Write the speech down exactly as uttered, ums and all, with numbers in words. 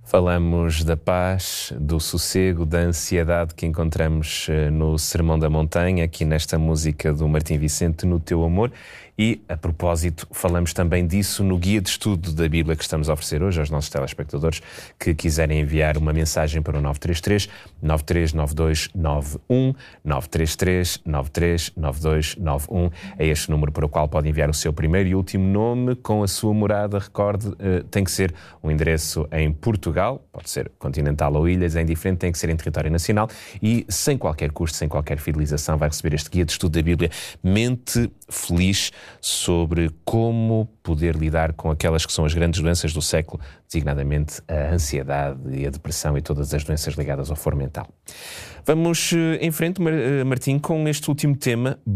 Falamos da paz, do sossego, da ansiedade que encontramos no Sermão da Montanha, aqui nesta música do Martim Vicente, No Teu Amor. E, a propósito, falamos também disso no guia de estudo da Bíblia que estamos a oferecer hoje aos nossos telespectadores que quiserem enviar uma mensagem para o nove três três, nove três nove dois nove um, nove três três, nove três nove dois nove um. É este número para o qual pode enviar o seu primeiro e último nome com a sua morada. Recorde, tem que ser um endereço em Portugal, pode ser continental ou ilhas, é indiferente, tem que ser em território nacional e sem qualquer custo, sem qualquer fidelização, vai receber este guia de estudo da Bíblia Mente Feliz, sobre como poder lidar com aquelas que são as grandes doenças do século, designadamente a ansiedade e a depressão e todas as doenças ligadas ao foro mental. Vamos em frente, Martim, com este último tema.